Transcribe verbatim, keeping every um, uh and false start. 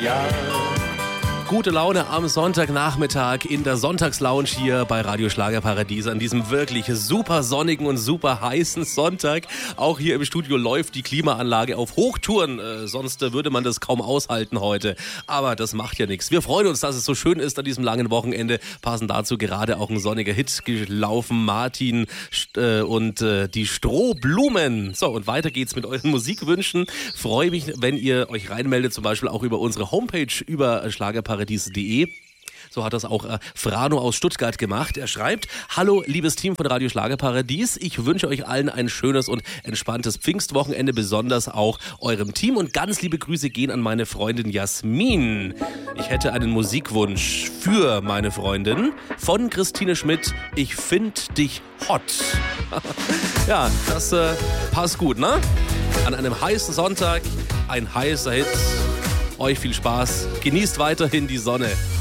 Jahr. Gute Laune am Sonntagnachmittag in der Sonntagslounge hier bei Radio Schlagerparadies an diesem wirklich super sonnigen und super heißen Sonntag. Auch hier im Studio läuft die Klimaanlage auf Hochtouren, äh, sonst äh, würde man das kaum aushalten heute. Aber das macht ja nichts. Wir freuen uns, dass es so schön ist an diesem langen Wochenende. Passen dazu gerade auch ein sonniger Hit gelaufen, Martin äh, und äh, die Strohblumen. So, und weiter geht's mit euren Musikwünschen. Freue mich, wenn ihr euch reinmeldet, zum Beispiel auch über unsere Homepage, über Schlagerparadies. Paradies.de. So hat das auch äh, Frano aus Stuttgart gemacht. Er schreibt: Hallo, liebes Team von Radio Schlagerparadies. Ich wünsche euch allen ein schönes und entspanntes Pfingstwochenende, besonders auch eurem Team. Und ganz liebe Grüße gehen an meine Freundin Jasmin. Ich hätte einen Musikwunsch für meine Freundin von Christine Schmidt. Ich find dich hot. Ja, das äh, passt gut, ne? An einem heißen Sonntag, ein heißer Hit. Euch viel Spaß. Genießt weiterhin die Sonne.